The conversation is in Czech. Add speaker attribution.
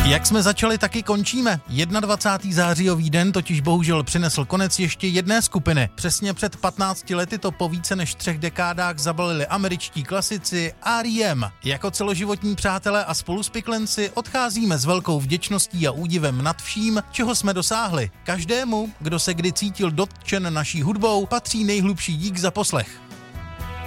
Speaker 1: Jak jsme začali, taky končíme. 21. zářijový den totiž bohužel přinesl konec ještě jedné skupiny. Přesně před 15 lety to po více než 3 dekádách zabalili američtí klasici R.E.M. Jako celoživotní přátelé a spoluspiklenci odcházíme s velkou vděčností a údivem nad vším, čeho jsme dosáhli. Každému, kdo se kdy cítil dotčen naší hudbou, patří nejhlubší dík za poslech.